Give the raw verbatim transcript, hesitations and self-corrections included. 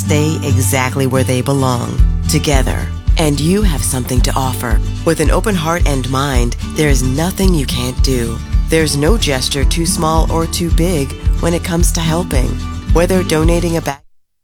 stay exactly where they belong, together. And you have something to offer. With an open heart and mind, there is nothing you can't do. There's no gesture too small or too big when it comes to helping. Whether donating a bag